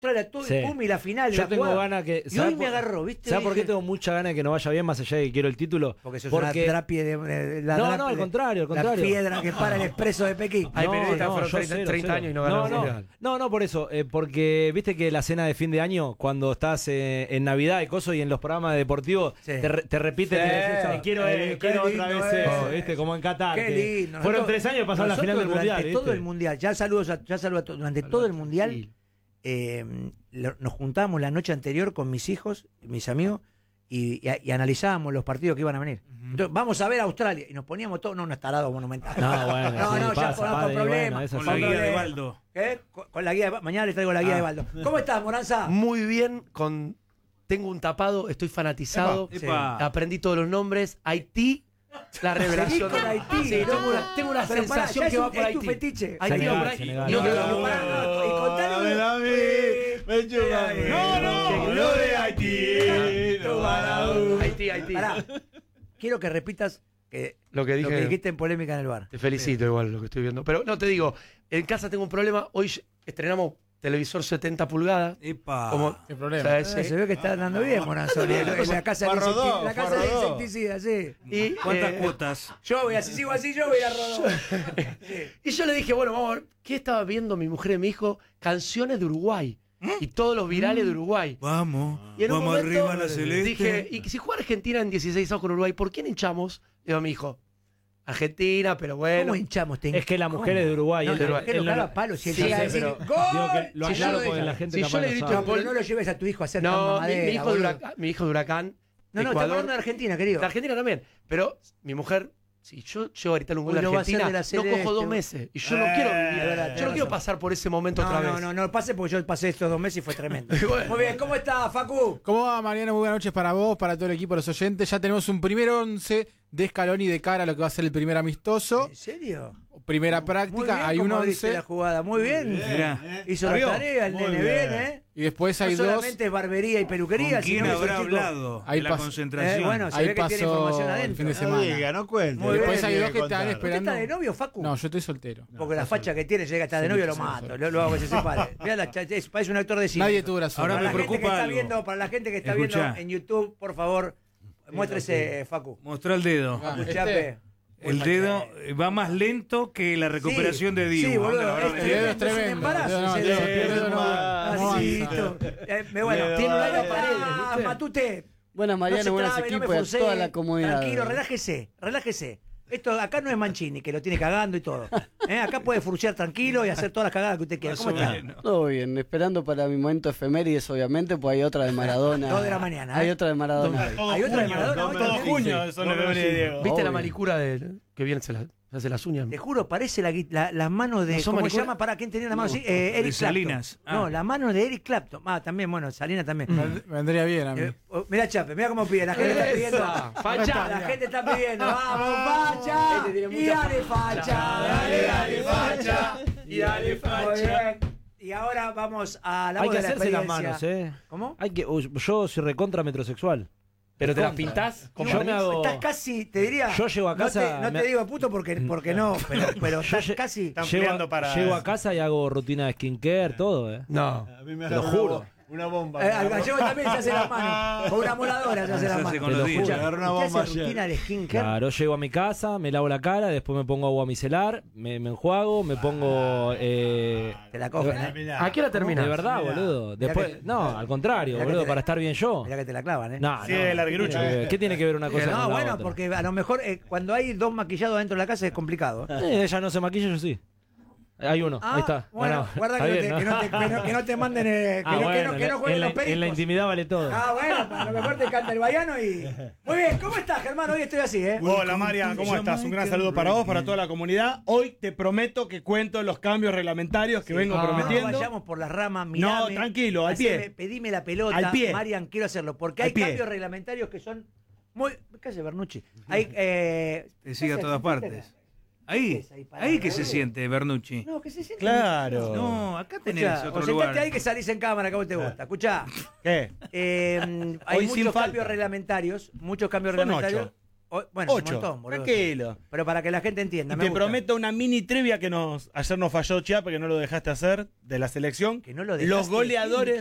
todo el pum y la final. Yo tengo ganas que... Y hoy me agarró, ¿viste? ¿Sabes por qué tengo mucha ganas de que no vaya bien, más allá de que quiero el título? Porque sos una drapie de la no, al contrario. La piedra que para el expreso de Pekín. Hay periodistas que fueron 30 años y no ganaron. No, por eso. Porque viste que la cena de fin de año, cuando estás en Navidad y cosas y en los programas deportivos, te repiten quiero otra vez, ¿viste? Como en Qatar. Qué lindo. Fueron 3 años y pasaron la final del Mundial. Durante todo el Mundial, ya saludos a todos. Durante todo el Mundial nos juntábamos la noche anterior con mis hijos, mis amigos, y analizábamos los partidos que iban a venir. Entonces, vamos a ver a Australia. Y nos poníamos todos, no tarados monumentales. Ya con problemas. Con la guía de Baldo. ¿Qué? Con la guía de mañana les traigo la guía de Baldo. ¿Cómo estás, Moranza? Muy bien, tengo un tapado, estoy fanatizado. Aprendí todos los nombres. Haití. La revelación con Haití. Sí, tengo una sensación que va por Haití. Es tu fetiche. Haití va por Haití. Y contale. Lo de Haití. Haití. Pará. Quiero que repitas lo que dijiste en polémica en el bar. Te felicito igual lo que estoy viendo. Pero no, te digo, en casa tengo un problema. Hoy estrenamos televisor 70 pulgadas. ¿Qué problema? Se ve que está andando bien, Moranzoni. La casa de insecticida, sí. ¿Y cuántas cuotas? Yo voy así, sigo así, yo voy a Rodó. Y yo le dije, bueno, vamos a ver, ¿qué estaba viendo mi mujer y mi hijo? Canciones de Uruguay. Y todos los virales de Uruguay. Vamos, y en un vamos momento arriba a la celeste. Dije, ¿y si juega Argentina en 16 años con Uruguay, por quién hinchamos? Digo a mi hijo, Argentina, pero bueno. ¿Cómo hinchamos? Es que la mujer es de Uruguay. No, él lo caga palo. Si él llega a decir, ¡gol! Lo aclaro porque la gente yo le grito, pero no lo lleves a tu hijo a hacer mi hijo de Huracán. No, estamos hablando de Argentina, querido. De Argentina también. Pero mi mujer, si yo llego a gritar un gol de Argentina, no cojo 2 meses. Y yo no quiero vivir. Yo no quiero pasar por ese momento otra vez. No pase porque yo pasé estos 2 meses y fue tremendo. Muy bien, ¿cómo estás, Facu? ¿Cómo va, Mariano? Muy buenas noches para vos, para todo el equipo, los oyentes. Ya tenemos un primer 11 de Scaloni de cara a lo que va a ser el primer amistoso. ¿En serio? Primera práctica, bien, hay un 11. La jugada. Muy bien. Hizo la tarea el nene, bien, Y después hay no dos. solamente es barbería y peluquería. ¿Con quién habrá hablado ahí de la concentración? Bueno, se ahí ve que tiene información adentro. el fin de semana. No cuente. Muy Después bien, hay dos que están ¿Usted esperando. está de novio, Facu? No, yo estoy soltero. Porque la facha que tiene, llega a estar de novio, lo mato. Lo hago que se separe. Mirá, parece un actor de cine. Nadie tuvo razón. Ahora me preocupa algo. Para la gente que está viendo en YouTube, por favor, muéstrese, Facu. Mostrá el dedo. Chape. El dedo va más lento que la recuperación de Diego. Sí, boludo. El dedo es tremendo. Embarazo. El dedo no Bueno, tiene un aire paredes, ¿viste? Matute. Buenas, Mariano, buenas equipos y a toda la comunidad. Tranquilo, relájese. Esto acá no es Mancini, que lo tiene cagando y todo. Acá puede furciar tranquilo y hacer todas las cagadas que usted quiera. ¿Cómo está? Todo bien, esperando para mi momento efemérides, obviamente, pues hay otra de Maradona. 2 de la mañana. Hay otra de Maradona. Hay otra de Maradona. Todo junio, son los de Diego. ¿Viste la manicura que bien se hace las uñas? Te juro, parece las manos de. ¿Cómo se llama? ¿Para quién tenía la mano así? Eric Clapton. Salinas. No, la mano de Eric Clapton. También, bueno, Salinas también. Vendría bien a mí. Mirá, Chape, mirá cómo pide. La gente está pidiendo. Facha. La gente está pidiendo. ¡Vamos, facha! Y dale, facha. Dale, facha. Y dale, facha. Y ahora vamos a la Hay voz que de la hacerse las experiencia. manos, ¿Cómo? Yo soy recontra metrosexual. ¿Pero te las pintás? Yo me hago... Estás casi, te diría. Yo llego a casa... No te digo puto porque no, pero estás casi. Están peleando para. Llego a casa y hago rutina de skincare, todo, No. A mí me Te lo juro. Una bomba. Al gallego también se hace las manos. Con una moladora se hace las manos. con los días. Escuchá, Agarró una ¿usted bomba hace ayer. rutina de skincare? Claro, llego a mi casa, me lavo la cara, después me pongo agua micelar, me enjuago, me pongo... Te la cogen, ¿A qué hora termina? De verdad, Mirá. boludo. Después, que- no, al contrario, mirá que boludo, te- para estar bien yo. Mirá que te la clavan, No, Sí, no. el larguirucho. ¿Qué tiene que ver una cosa con No, la bueno, otra? porque a lo mejor cuando hay 2 maquillados dentro de la casa es complicado. Ella no se maquilla, yo sí. Hay uno, ahí está. Bueno, guarda está que, bien, que no te manden. Que no jueguen los pericos. en la intimidad vale todo. Bueno, a lo mejor te canta el baiano y. Muy bien, ¿cómo estás, Germán? Hoy estoy así, Hola, Marian, ¿cómo estás? Un gran saludo para vos, para toda la comunidad. Hoy te prometo que cuento los cambios reglamentarios que vengo No prometiendo. vayamos por las ramas, mirame. No, tranquilo, al pie. Pedime la pelota, Al pie. Marian, quiero hacerlo. Porque Al hay pie. cambios reglamentarios que son muy. ¿Qué hace Bernucci? Hay. Te sigue a todas partes. Ahí que se siente, Bernucci. No, que se siente. Claro. No, acá tenés Escuchá, otro o lugar. sentate ahí que salís en cámara, que a vos te gusta. Escuchá. ¿Qué? Hay Hoy sin muchos falta. cambios reglamentarios. Muchos cambios Son reglamentarios. 8. Bueno, 8. un montón, boludo. Tranquilo. Pero para que la gente entienda. Y te prometo una mini trivia que ayer nos falló Chiappe, que no lo dejaste hacer, de la selección. Que no lo dejaste. Los goleadores.